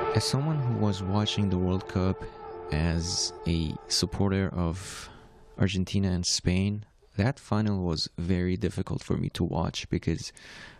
As someone who was watching the World Cup as a supporter of Argentina and Spain, that final was very difficult for me to watch because